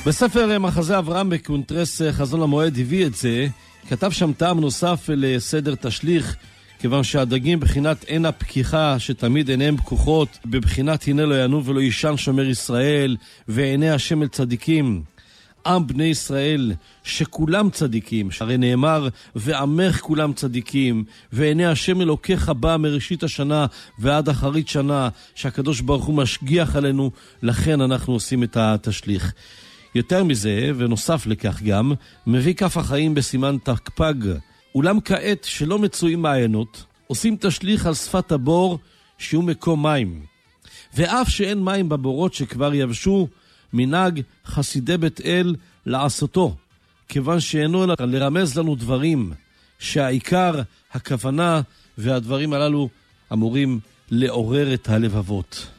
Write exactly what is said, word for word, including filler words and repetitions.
בספר מחזה אברהם בקונטרס חזון למועד הביא את זה, כתב שם טעם נוסף לסדר תשליך, כיוון שהדגים בחינת אין הפקיחה שתמיד עיניהם פקוחות, בבחינת הנה לא ינו ולא ישן שומר ישראל, ועיני השם אל צדיקים. עם בני ישראל שכולם צדיקים, הרי נאמר ועמך כולם צדיקים, ועיני השם אלוקיך בא מראשית השנה ועד אחרית שנה, שהקדוש ברוך הוא משגיח עלינו, לכן אנחנו עושים את התשליך. יותר מזה, ונוסף לכך גם, מביא כף החיים בסימן תקפג. אולם כעת שלא מצויים מעיינות, עושים תשליך על שפת הבור שהוא מקום מים. ואף שאין מים בבורות שכבר יבשו, מנהג חסידי בית אל לעשותו, כיוון שאינו לרמז לנו דברים, שהעיקר, הכוונה והדברים הללו אמורים לעורר את הלבבות.